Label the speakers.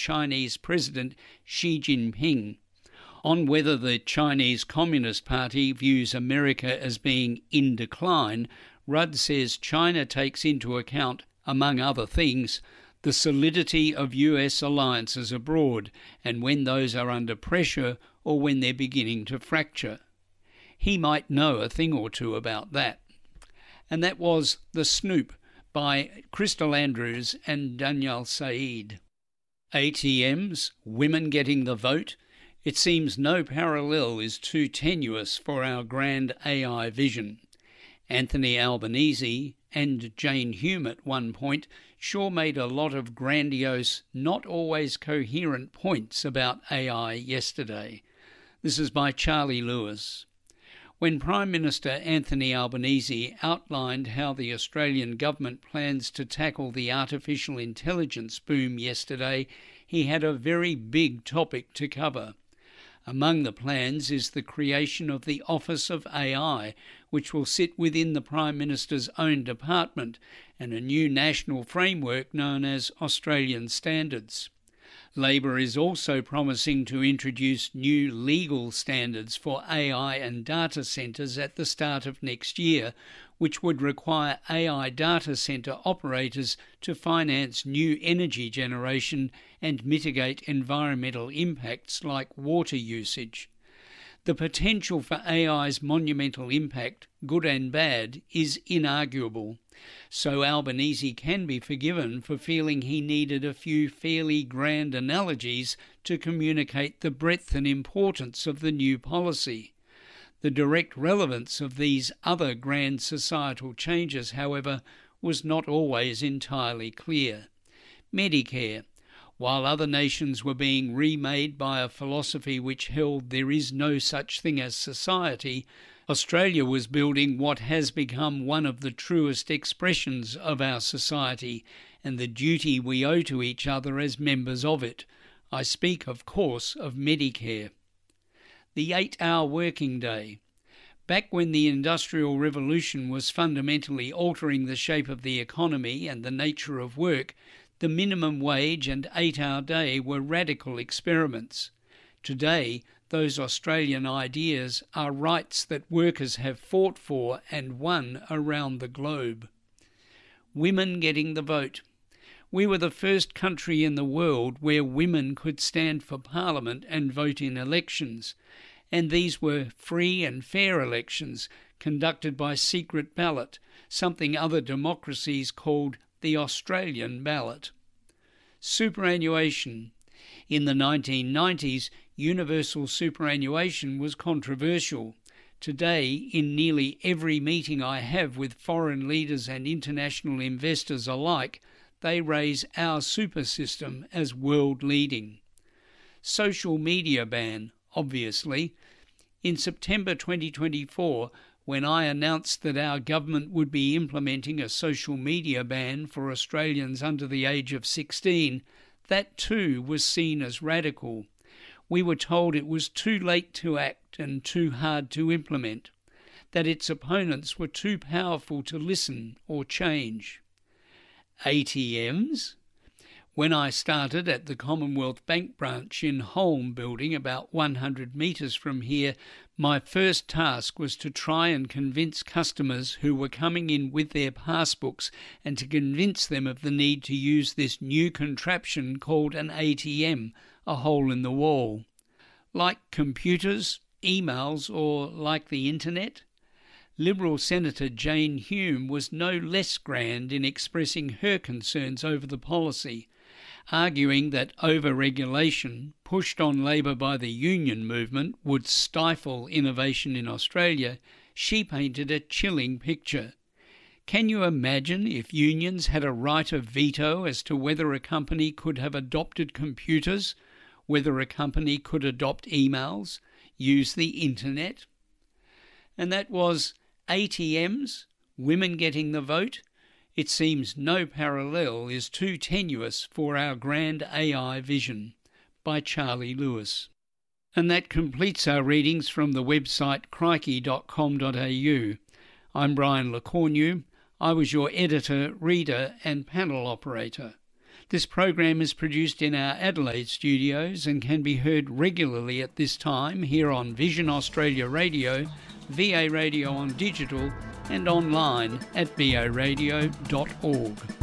Speaker 1: Chinese President Xi Jinping. On whether the Chinese Communist Party views America as being in decline, Rudd says China takes into account, among other things, the solidity of US alliances abroad and when those are under pressure or when they're beginning to fracture. He might know a thing or two about that. And that was The Snoop by Crystal Andrews and Danielle Said. ATMs, women getting the vote. It seems no parallel is too tenuous for our grand AI vision. Anthony Albanese and Jane Hume at one point sure made a lot of grandiose, not always coherent points about AI yesterday. This is by Charlie Lewis. When Prime Minister Anthony Albanese outlined how the Australian government plans to tackle the artificial intelligence boom yesterday, he had a very big topic to cover. Among the plans is the creation of the Office of AI, which will sit within the Prime Minister's own department, and a new national framework known as Australian Standards. Labor is also promising to introduce new legal standards for AI and data centres at the start of next year, which would require AI data centre operators to finance new energy generation and mitigate environmental impacts like water usage. The potential for AI's monumental impact, good and bad, is inarguable, so Albanese can be forgiven for feeling he needed a few fairly grand analogies to communicate the breadth and importance of the new policy. The direct relevance of these other grand societal changes, however, was not always entirely clear. Medicare. While other nations were being remade by a philosophy which held there is no such thing as society, Australia was building what has become one of the truest expressions of our society and the duty we owe to each other as members of it. I speak, of course, of Medicare. The 8-hour working day. Back when the Industrial Revolution was fundamentally altering the shape of the economy and the nature of work, the minimum wage and 8-hour day were radical experiments. Today, those Australian ideas are rights that workers have fought for and won around the globe. Women getting the vote. We were the first country in the world where women could stand for Parliament and vote in elections, and these were free and fair elections conducted by secret ballot, something other democracies called the Australian ballot. Superannuation. In the 1990s, universal superannuation was controversial. Today, in nearly every meeting I have with foreign leaders and international investors alike, they raise our super system as world-leading. Social media ban, obviously. In September 2024, when I announced that our government would be implementing a social media ban for Australians under the age of 16, that too was seen as radical. We were told it was too late to act and too hard to implement, that its opponents were too powerful to listen or change. ATMs? When I started at the Commonwealth Bank branch in Holme building about 100 metres from here, my first task was to try and convince customers who were coming in with their passbooks and to convince them of the need to use this new contraption called an ATM, a hole in the wall. Like computers, emails, or like the internet? Liberal Senator Jane Hume was no less grand in expressing her concerns over the policy. Arguing that over-regulation, pushed on Labor by the union movement, would stifle innovation in Australia, she painted a chilling picture. Can you imagine if unions had a right of veto as to whether a company could have adopted computers, whether a company could adopt emails, use the internet? And that was ATMs, women getting the vote. It seems no parallel is too tenuous for our grand AI vision, by Charlie Lewis. And that completes our readings from the website crikey.com.au. I'm Brian Le Cornu. I was your editor, reader and panel operator. This program is produced in our Adelaide studios and can be heard regularly at this time here on Vision Australia Radio, VA Radio on digital and online at voradio.org.